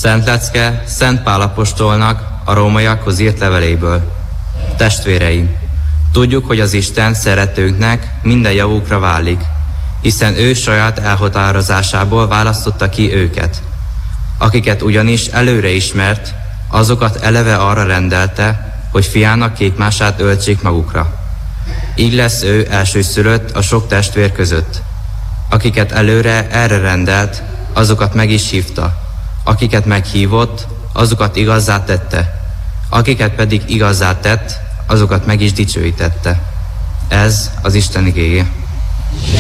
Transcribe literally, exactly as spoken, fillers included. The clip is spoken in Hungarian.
Szent Lecke Szent Pál apostolnak a rómaiakhoz írt leveléből. Testvéreim, tudjuk, hogy az Isten szeretőknek minden javukra válik, hiszen ő saját elhatározásából választotta ki őket. Akiket ugyanis előre ismert, azokat eleve arra rendelte, hogy fiának képmását öltsék magukra. Így lesz ő elsőszülött a sok testvér között. Akiket előre erre rendelt, azokat meg is hívta. Akiket meghívott, azokat igazzá tette. Akiket pedig igazzá tett, azokat meg is dicsőítette. Ez az Isten igéje.